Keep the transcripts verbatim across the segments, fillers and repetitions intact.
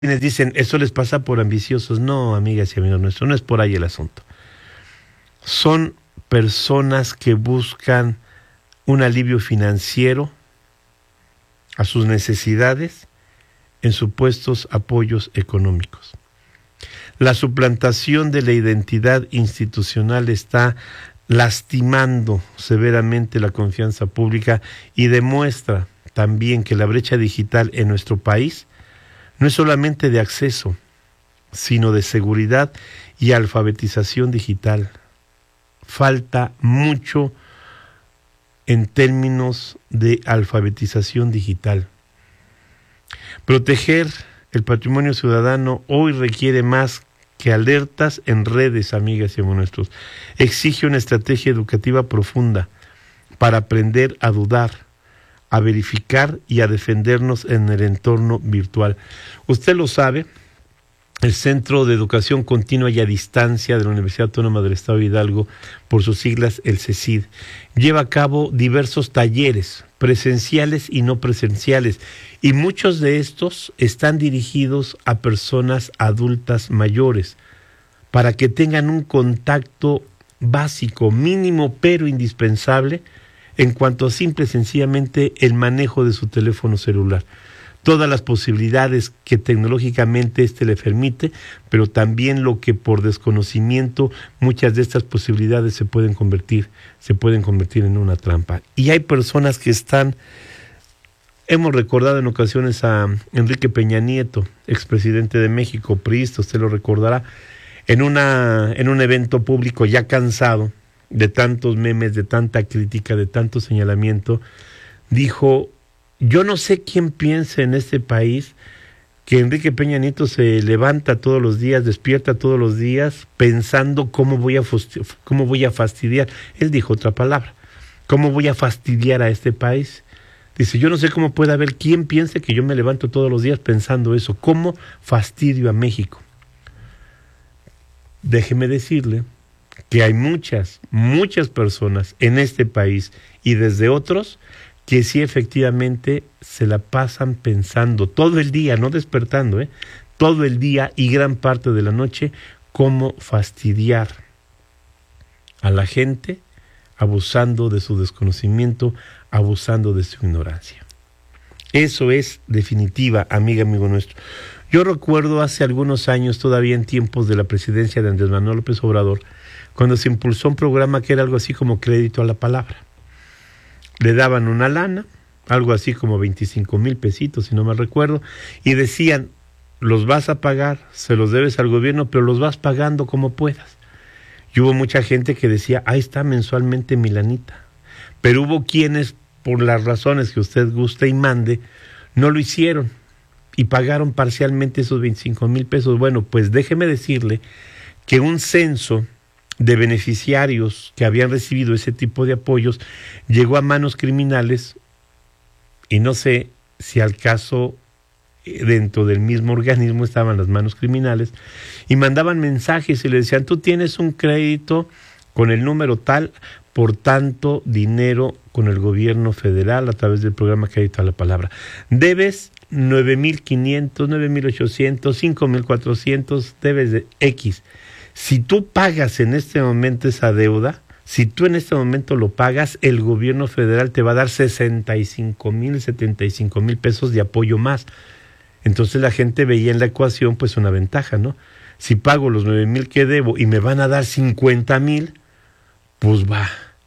Quienes dicen, eso les pasa por ambiciosos. No, amigas y amigos nuestros, no es por ahí el asunto. Son personas que buscan un alivio financiero a sus necesidades en supuestos apoyos económicos. La suplantación de la identidad institucional está lastimando severamente la confianza pública y demuestra también que la brecha digital en nuestro país no es solamente de acceso, sino de seguridad y alfabetización digital. Falta mucho en términos de alfabetización digital. Proteger el patrimonio ciudadano hoy requiere más que alertas en redes, amigas y amigos nuestros. Exige una estrategia educativa profunda para aprender a dudar, a verificar y a defendernos en el entorno virtual. Usted lo sabe, el Centro de Educación Continua y a Distancia de la Universidad Autónoma del Estado de Hidalgo, por sus siglas el CECID, lleva a cabo diversos talleres presenciales y no presenciales, y muchos de estos están dirigidos a personas adultas mayores, para que tengan un contacto básico, mínimo, pero indispensable, en cuanto a simple y sencillamente el manejo de su teléfono celular. Todas las posibilidades que tecnológicamente éste le permite, pero también lo que por desconocimiento muchas de estas posibilidades se pueden convertir, se pueden convertir en una trampa. Y hay personas que están, hemos recordado en ocasiones a Enrique Peña Nieto, expresidente de México, priista, usted lo recordará, en una, en un evento público ya cansado de tantos memes, de tanta crítica, de tanto señalamiento, dijo: yo no sé quién piensa en este país que Enrique Peña Nieto se levanta todos los días, despierta todos los días pensando cómo voy a fastidiar, cómo voy a fastidiar. Él dijo otra palabra, cómo voy a fastidiar a este país. Dice, yo no sé cómo puede haber quien piense que yo me levanto todos los días pensando eso, cómo fastidio a México. Déjeme decirle que hay muchas, muchas personas en este país y desde otros que sí efectivamente se la pasan pensando todo el día, no despertando, ¿eh? todo el día y gran parte de la noche, cómo fastidiar a la gente, abusando de su desconocimiento, abusando de su ignorancia. Eso es definitiva, amiga, amigo nuestro. Yo recuerdo hace algunos años, todavía en tiempos de la presidencia de Andrés Manuel López Obrador, cuando se impulsó un programa que era algo así como crédito a la palabra. Le daban una lana, algo así como veinticinco mil pesitos, si no me recuerdo, y decían, los vas a pagar, se los debes al gobierno, pero los vas pagando como puedas. Y hubo mucha gente que decía, ahí está mensualmente mi lanita. Pero hubo quienes, por las razones que usted guste y mande, no lo hicieron y pagaron parcialmente esos veinticinco mil pesos. Bueno, pues déjeme decirle que un censo de beneficiarios que habían recibido ese tipo de apoyos llegó a manos criminales, y no sé si al caso dentro del mismo organismo estaban las manos criminales, y mandaban mensajes y le decían, tú tienes un crédito con el número tal, por tanto dinero con el gobierno federal a través del programa Crédito a la Palabra. Debes nueve mil quinientos, nueve mil ochocientos, cinco mil cuatrocientos, debes de X. Si tú pagas en este momento esa deuda, si tú en este momento lo pagas, el gobierno federal te va a dar sesenta y cinco mil, setenta y cinco mil pesos de apoyo más. Entonces la gente veía en la ecuación pues una ventaja, ¿no? Si pago los nueve mil que debo y me van a dar cincuenta mil, pues va.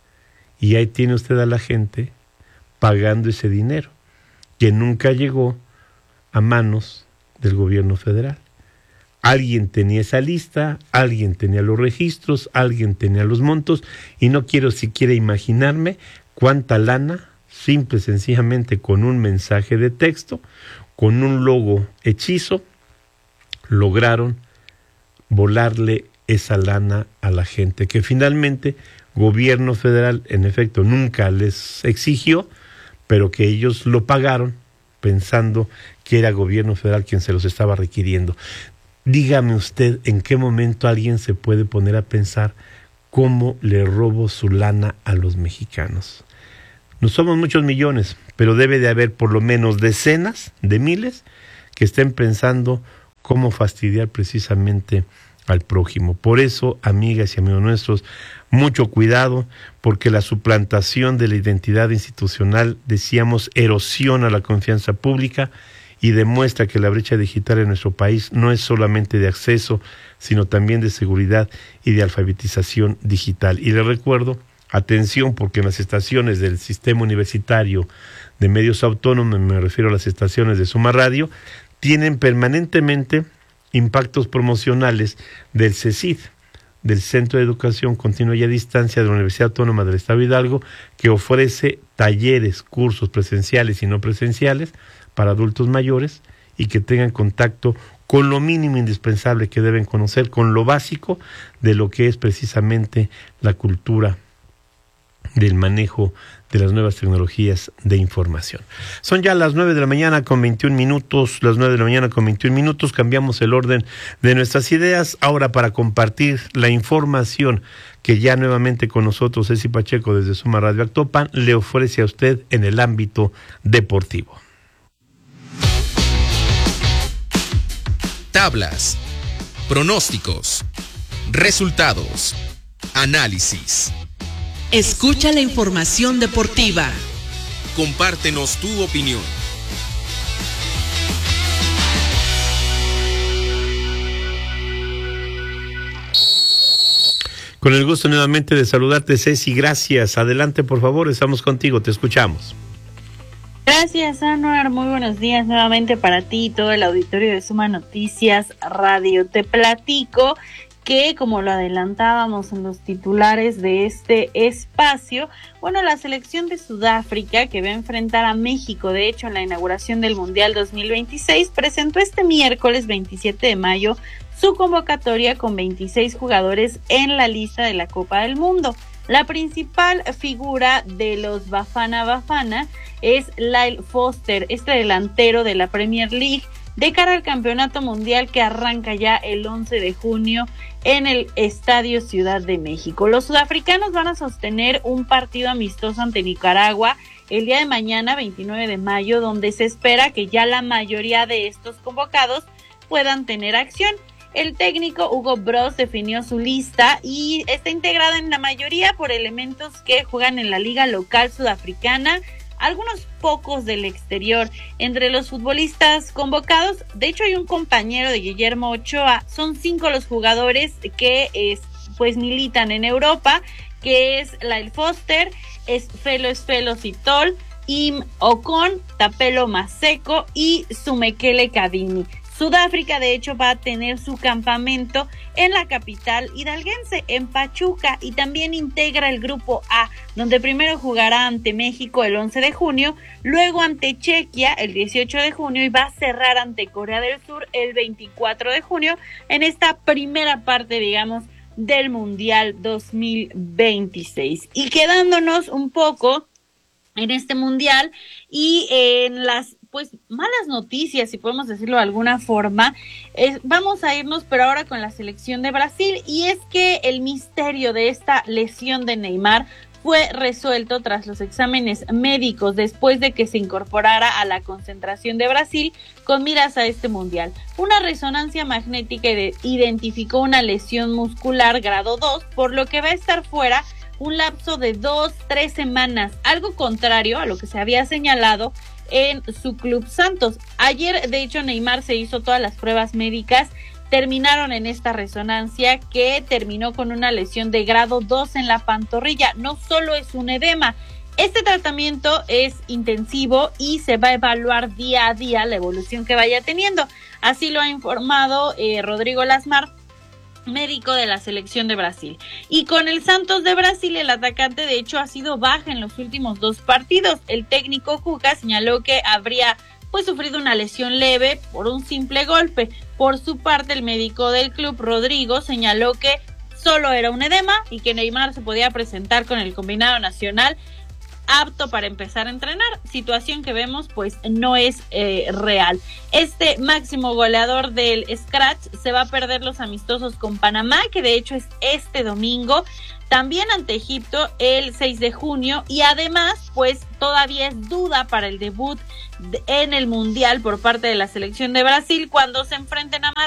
Y ahí tiene usted a la gente pagando ese dinero, que nunca llegó a manos del gobierno federal. Alguien tenía esa lista, alguien tenía los registros, alguien tenía los montos, y no quiero siquiera imaginarme cuánta lana, simple y sencillamente con un mensaje de texto, con un logo hechizo, lograron volarle esa lana a la gente, que finalmente gobierno federal en efecto nunca les exigió, pero que ellos lo pagaron pensando que era gobierno federal quien se los estaba requiriendo. Dígame usted en qué momento alguien se puede poner a pensar cómo le robo su lana a los mexicanos. No somos muchos millones, pero debe de haber por lo menos decenas de miles que estén pensando cómo fastidiar precisamente al prójimo. Por eso, amigas y amigos nuestros, mucho cuidado, porque la suplantación de la identidad institucional, decíamos, erosiona la confianza pública y demuestra que la brecha digital en nuestro país no es solamente de acceso, sino también de seguridad y de alfabetización digital. Y les recuerdo, atención, porque en las estaciones del Sistema Universitario de Medios Autónomos, me refiero a las estaciones de Suma Radio, tienen permanentemente impactos promocionales del CECID, del Centro de Educación Continua y a Distancia de la Universidad Autónoma del Estado de Hidalgo, que ofrece talleres, cursos presenciales y no presenciales para adultos mayores y que tengan contacto con lo mínimo indispensable que deben conocer, con lo básico de lo que es precisamente la cultura del manejo de las nuevas tecnologías de información. Son ya las nueve de la mañana con veintiún minutos, las nueve de la mañana con veintiún minutos, cambiamos el orden de nuestras ideas, ahora para compartir la información que ya nuevamente con nosotros Ceci Pacheco desde Suma Radio Actopan le ofrece a usted en el ámbito deportivo. Tablas, pronósticos, resultados, análisis. Escucha la información deportiva. Compártenos tu opinión. Con el gusto nuevamente de saludarte, Ceci, gracias. Adelante, por favor, estamos contigo, te escuchamos. Gracias, Anuar. Muy buenos días nuevamente para ti y todo el auditorio de Suma Noticias Radio. Te platico que, como lo adelantábamos en los titulares de este espacio, bueno, la selección de Sudáfrica, que va a enfrentar a México, de hecho, en la inauguración del Mundial dos mil veintiséis, presentó este miércoles veintisiete de mayo su convocatoria con veintiséis jugadores en la lista de la Copa del Mundo. La principal figura de los Bafana Bafana es Lyle Foster, este delantero de la Premier League, de cara al Campeonato Mundial que arranca ya el once de junio en el Estadio Ciudad de México. Los sudafricanos van a sostener un partido amistoso ante Nicaragua el día de mañana, veintinueve de mayo, donde se espera que ya la mayoría de estos convocados puedan tener acción. El técnico Hugo Broos definió su lista y está integrada en la mayoría por elementos que juegan en la liga local sudafricana, algunos pocos del exterior. Entre los futbolistas convocados, de hecho hay un compañero de Guillermo Ochoa, son cinco los jugadores que es, pues militan en Europa, que es Lyle Foster, es Felo Esfelo Sitol, Im Ocon, Tapelo Maseko y Sumekele Kadimi. Sudáfrica, de hecho, va a tener su campamento en la capital hidalguense, en Pachuca, y también integra el Grupo A, donde primero jugará ante México el once de junio, luego ante Chequia el dieciocho de junio y va a cerrar ante Corea del Sur el veinticuatro de junio en esta primera parte, digamos, del Mundial dos mil veintiséis. Y quedándonos un poco en este Mundial y en las pues malas noticias, si podemos decirlo de alguna forma, eh, vamos a irnos pero ahora con la selección de Brasil, y es que el misterio de esta lesión de Neymar fue resuelto tras los exámenes médicos después de que se incorporara a la concentración de Brasil con miras a este mundial. Una resonancia magnética identificó una lesión muscular grado dos, por lo que va a estar fuera un lapso de dos, tres semanas, algo contrario a lo que se había señalado en su club Santos. Ayer, de hecho, Neymar se hizo todas las pruebas médicas, terminaron en esta resonancia que terminó con una lesión de grado dos en la pantorrilla. No solo es un edema, este tratamiento es intensivo y se va a evaluar día a día la evolución que vaya teniendo. Así lo ha informado eh, Rodrigo Lasmar, médico de la selección de Brasil. Y con el Santos de Brasil, el atacante de hecho ha sido baja en los últimos dos partidos. El técnico Cuca señaló que habría pues sufrido una lesión leve por un simple golpe. Por su parte, el médico del club, Rodrigo, señaló que solo era un edema y que Neymar se podía presentar con el combinado nacional apto para empezar a entrenar, situación que vemos pues no es eh, real. Este máximo goleador del Scratch se va a perder los amistosos con Panamá, que de hecho es este domingo, también ante Egipto el seis de junio, y además pues todavía es duda para el debut en el Mundial por parte de la selección de Brasil cuando se enfrenten a Marruecos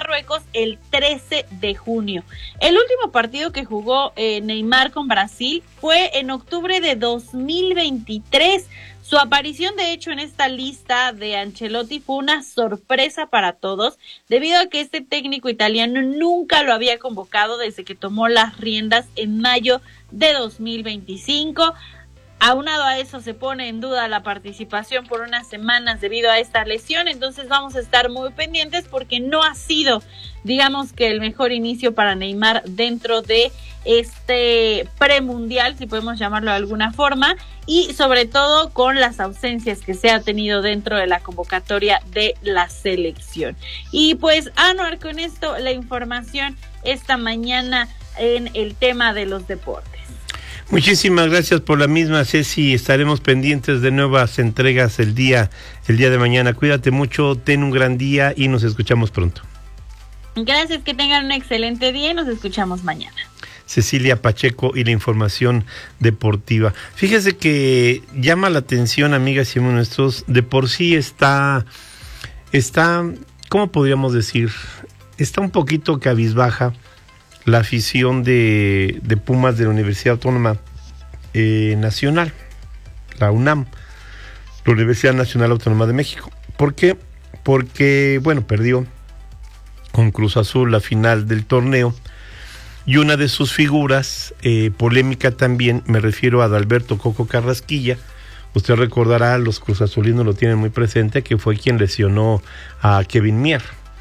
el trece de junio. El último partido que jugó eh, Neymar con Brasil fue en octubre de dos mil veintitrés. Su aparición, de hecho, en esta lista de Ancelotti fue una sorpresa para todos, debido a que este técnico italiano nunca lo había convocado desde que tomó las riendas en mayo de dos mil veinticinco. Aunado a eso, se pone en duda la participación por unas semanas debido a esta lesión, entonces vamos a estar muy pendientes porque no ha sido, digamos que el mejor inicio para Neymar dentro de este premundial, si podemos llamarlo de alguna forma, y sobre todo con las ausencias que se ha tenido dentro de la convocatoria de la selección. Y pues, Anuar, con esto la información esta mañana en el tema de los deportes. Muchísimas gracias por la misma, Ceci. Estaremos pendientes de nuevas entregas el día, el día de mañana. Cuídate mucho, ten un gran día y nos escuchamos pronto. Gracias, que tengan un excelente día y nos escuchamos mañana. Cecilia Pacheco y la información deportiva. Fíjese que llama la atención, amigas y amigos nuestros, de por sí está, está, ¿cómo podríamos decir? Está un poquito cabizbaja la afición de, de Pumas de la Universidad Autónoma eh, Nacional, la UNAM, la Universidad Nacional Autónoma de México. ¿Por qué? Porque, bueno, perdió con Cruz Azul la final del torneo y una de sus figuras, eh, polémica también, me refiero a Adalberto Coco Carrasquilla. Usted recordará, los Cruz Azulinos lo tienen muy presente, que fue quien lesionó a Kevin Mier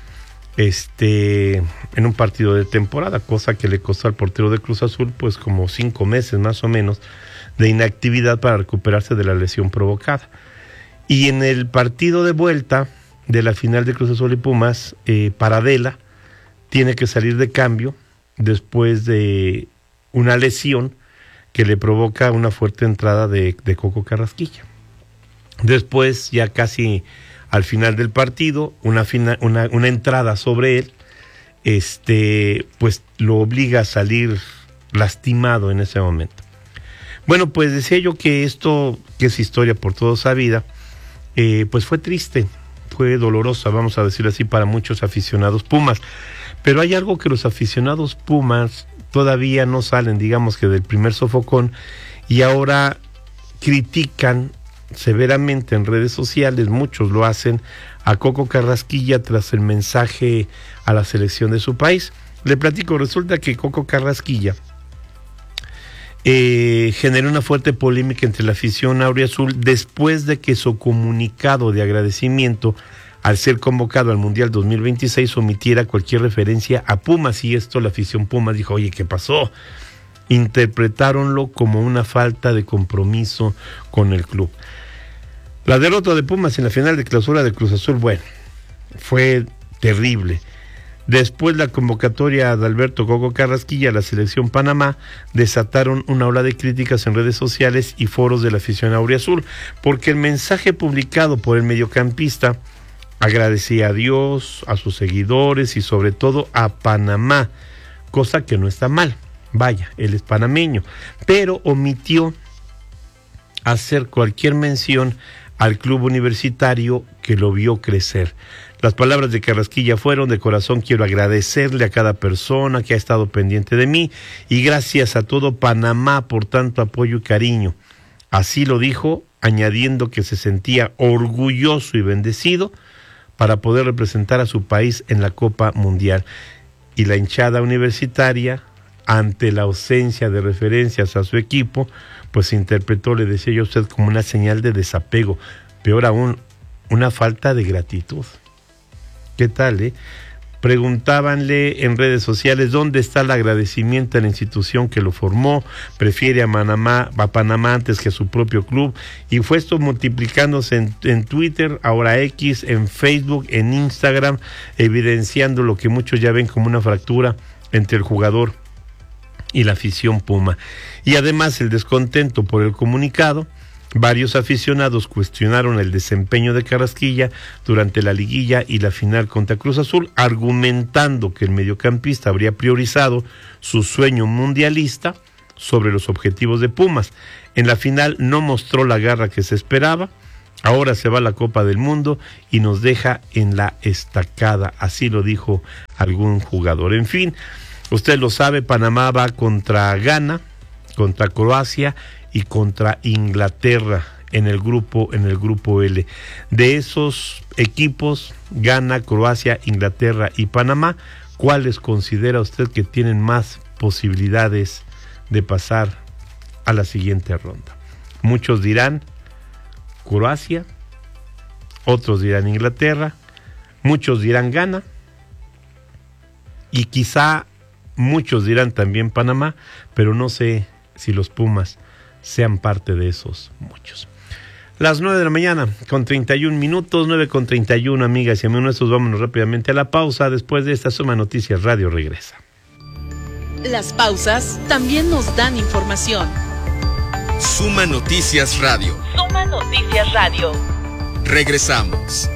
este en un partido de temporada, cosa que le costó al portero de Cruz Azul pues como cinco meses más o menos de inactividad para recuperarse de la lesión provocada. Y en el partido de vuelta de la final de Cruz Azul y Pumas, eh, Paradela tiene que salir de cambio después de una lesión que le provoca una fuerte entrada de, de Coco Carrasquilla. Después, ya casi al final del partido, una, fina, una, una entrada sobre él, este, pues lo obliga a salir lastimado en ese momento. Bueno, pues decía yo que esto, que es historia por toda sabida, eh, pues fue triste, fue dolorosa, vamos a decirlo así, para muchos aficionados Pumas. Pero hay algo que los aficionados Pumas todavía no salen, digamos que del primer sofocón, y ahora critican severamente en redes sociales, muchos lo hacen, a Coco Carrasquilla tras el mensaje a la selección de su país. Le platico, resulta que Coco Carrasquilla eh, generó una fuerte polémica entre la afición auriazul después de que su comunicado de agradecimiento al ser convocado al Mundial dos mil veintiséis omitiera cualquier referencia a Pumas, y esto la afición Pumas dijo, oye, ¿qué pasó? Interpretáronlo como una falta de compromiso con el club. La derrota de Pumas en la final de clausura de Cruz Azul, bueno, fue terrible. Después la convocatoria de Alberto Coco Carrasquilla a la selección Panamá desataron una ola de críticas en redes sociales y foros de la afición auriazul, porque el mensaje publicado por el mediocampista agradecía a Dios, a sus seguidores y sobre todo a Panamá, cosa que no está mal. Vaya, él es panameño, pero omitió hacer cualquier mención al club universitario que lo vio crecer. Las palabras de Carrasquilla fueron: de corazón quiero agradecerle a cada persona que ha estado pendiente de mí y gracias a todo Panamá por tanto apoyo y cariño. Así lo dijo, añadiendo que se sentía orgulloso y bendecido para poder representar a su país en la Copa Mundial. Y la hinchada universitaria, ante la ausencia de referencias a su equipo, pues se interpretó, le decía yo a usted, como una señal de desapego, peor aún, una falta de gratitud. ¿Qué tal, eh? Preguntábanle en redes sociales dónde está el agradecimiento a la institución que lo formó, prefiere a Panamá, a Panamá antes que a su propio club, y fue esto multiplicándose en, en Twitter, ahora X, en Facebook, en Instagram, evidenciando lo que muchos ya ven como una fractura entre el jugador y la afición Puma. Y además el descontento por el comunicado, varios aficionados cuestionaron el desempeño de Carrasquilla durante la liguilla y la final contra Cruz Azul, argumentando que el mediocampista habría priorizado su sueño mundialista sobre los objetivos de Pumas. En la final no mostró la garra que se esperaba, ahora se va a la Copa del Mundo y nos deja en la estacada, así lo dijo algún jugador. En fin, usted lo sabe, Panamá va contra Ghana, contra Croacia y contra Inglaterra en el grupo, en el grupo L. De esos equipos, Ghana, Croacia, Inglaterra y Panamá, ¿cuáles considera usted que tienen más posibilidades de pasar a la siguiente ronda? Muchos dirán Croacia, otros dirán Inglaterra, muchos dirán Ghana y quizá muchos dirán también Panamá, pero no sé si los Pumas sean parte de esos muchos. Las nueve de la mañana con treinta y un minutos, nueve con treinta y uno, amigas y amigos nuestros, vámonos rápidamente a la pausa. Después de esta Suma Noticias Radio regresa. Las pausas también nos dan información. Suma Noticias Radio. Suma Noticias Radio. Regresamos.